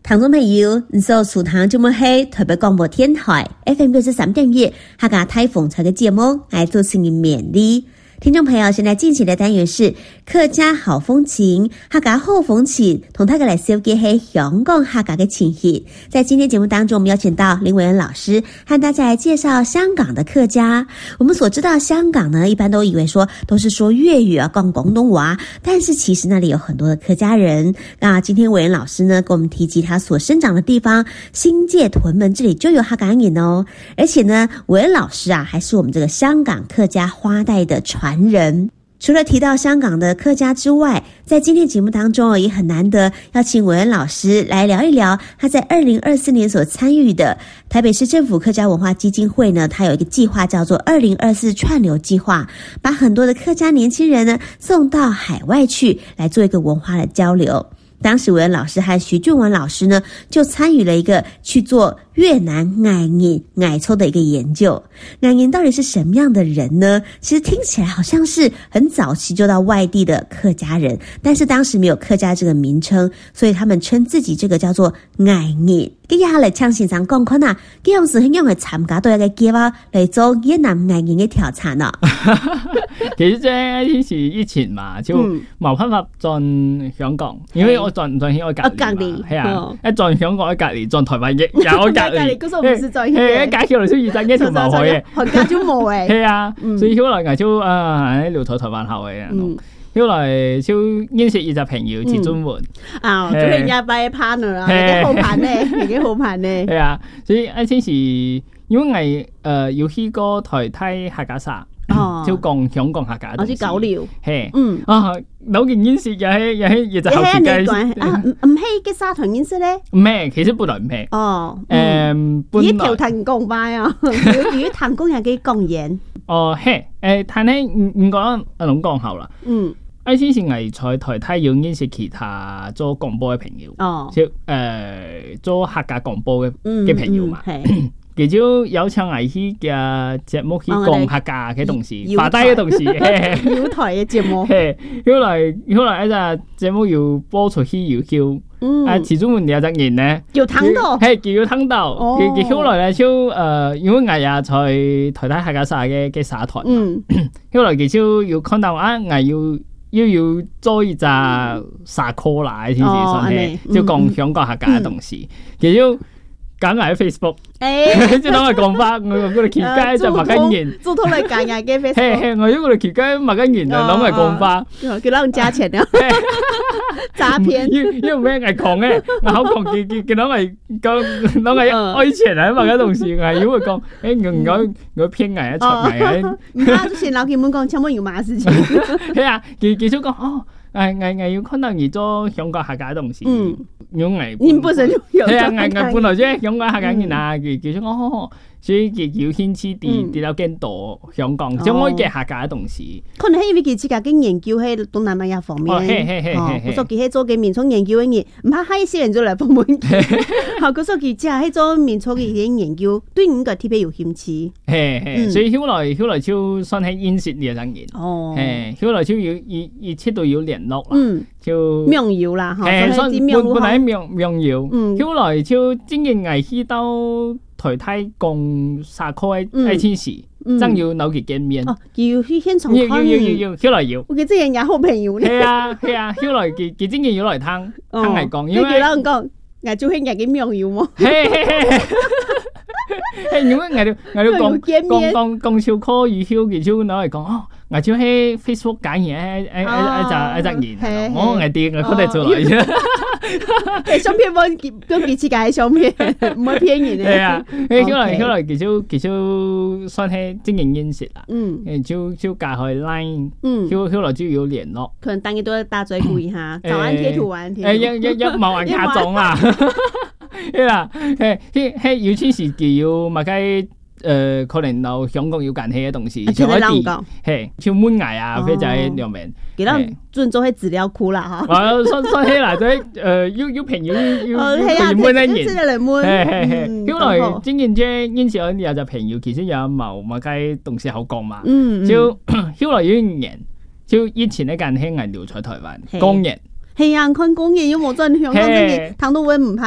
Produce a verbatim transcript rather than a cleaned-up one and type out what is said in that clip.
聽眾朋友，你所收聽節目係台北廣播電台 F M 九十三點一，客家台風潮嘅節目，係主持人勉勵。聽眾朋友，現在進行的單元是客家好風情，客家好風情，同大家來紹介係香港客家嘅情形。在今天節目當中，我們邀請到林偉恩老師，和大家來介紹香港的客家。我們所知道香港呢，一般都以為說都是說粵語啊，講廣東話，但是其實那裡有很多的客家人。那今天偉恩老師呢，跟我們提及他所生長的地方新界屯門，這裡就有客家人哦。而且呢，偉恩老師啊，還是我們這個香港客家花帶的傳人。除了提到香港的客家之外，在今天節目當中也很難得邀請偉恩老師來聊一聊他在二零二四年所參與的台北市政府客家文化基金會呢，他有一個計劃叫做二零二四串流計劃，把很多的客家年輕人呢送到海外去來做一個文化的交流。當時偉恩老師和徐俊文老師呢就參與了一個去做越南矮人矮抽的一個研究。矮人到底是什麼樣的人呢？其實聽起來好像是很早期就到外地的客家人，但是當時沒有客家這個名稱，所以他們稱自己這個叫做矮人。今日嚟唱先生講看啊，佢用是用嚟參加到一個計劃嚟做越南矮人嘅調查呢。 其實即係以前嘛，就冇辦法轉香港，因為我轉唔轉去我隔離，係啊，一轉香港我隔離，轉台灣亦有我隔離，嗰時候唔是轉嘅，一假橋嚟出二站一條冇去嘅，寒假就冇誒，係啊，所以後來我就啊喺留台台灣後嘅。後來就認識一個朋友去中文啊，做人家擺 partner 啊，幾好盤咧，幾好盤咧。係啊，所以嗰陣時因為我誒有去過台灣客家xã，就講香港客家。 我去交流。係， 嗯啊，老件認識又係又係亦就後期嘅。 啊，唔唔係嘅xã團認識咧？ 唔係，其實本來唔係。哦，誒，本來。一條騰工班啊，如果騰工又幾講嘢。哦，係，誒，但係唔唔講阿龍講後啦。嗯。I C 是藝在台灣有認識其他做廣播嘅朋友，哦，就誒、呃、做客家廣播嘅嘅朋友嘛，佢就有請藝去嘅節目去講客家嘅東西，發帶嘅東西， 有台嘅節目， 後來後來一隻節目又播出去又叫，嗯，啊其中有一隻人咧， 叫聽到， 係叫聽到，佢佢後來咧就誒，因為藝也在台灣客家xã嘅嘅社團，嗯，後來佢就要看到啊藝要。要要做一隻沙科啦，先至算係，就講香港客家嘅東西，其實講喺 Facebook，誒，即係攞嚟講法，我我哋期間就麥根言， 做通嚟講嘅 Facebook， 係係，我我哋期間麥根言就攞嚟講法， 叫人加錢啊，詐騙， 要要咩係講嘅，我好講佢佢佢攞嚟講攞嚟愛錢啊嘛，嗰東西係要會講，誒我我我騙藝啊出藝啊， 唔怕，之前老佢們講，全部有嘛事情， 係啊，佢佢就講哦。誒誒誒，要看到而做香港客家嘅東西，嗯，用藝， 你本身就有， 係啊，藝藝本來啫，香港客家人啊，佢佢就講，所以佢有興趣啲啲了更多香港，將我嘅客家嘅東西。 可能係因為佢自家嘅研究喺東南亞方面， 哦，係係係係， 嗰時佢喺做嘅民俗研究嘅嘢，唔怕閪死人做嚟幫忙。好，嗰時佢只係喺做民俗嘅研究，對呢個特別有興趣。 係係，所以後來後來就算係認識呢一種人，哦，係，後來就有一一切都有聯。嗯，就苗謠啦， 誒，算本本來苗苗謠，嗯，後來就經營藝去到台灣講沙科嘅愛情事，真要扭佢見面。哦， 要去現場看。要要要要，後來要。 我記得人家好朋友咧。 係啊係啊，後來佢佢真嘅要來聽聽藝講，因為。 你叫人講，藝做興人嘅苗謠麼？ 係係係。誒，因為藝哋藝哋講講講講笑科語曉，佢就攞嚟講哦。我就喺 Facebook 講嘢，誒誒誒就一隻言，我藝啲我覺得做來啫。 誒，相片冇都幾次嘅相片，唔係騙人嘅。 係啊，誒，後來後來其實其實算係經營認識啦。嗯，誒就就加開 Line， 嗯，後後來就有聯絡。 可能當日都要打嘴鼓一下，早安貼圖晚貼圖。 誒一一一冇人加裝啊！係啦，誒係係尤其是佢要乜嘅。誒，可能到香港有間起嘅東西，像一啲係像門藝啊，或者係兩面， 幾多專做喺資料庫啦嚇。 啊，算算起來，對誒，要要朋友要要要門一年，係係係。後來經驗啫，認識咗有隻朋友，其實有冇乜嘅東西好講嘛。嗯，就後來有一年，就以前咧間起藝留在台灣，工人。 係啊，看工人有冇真香港真嘅，談到會唔怕。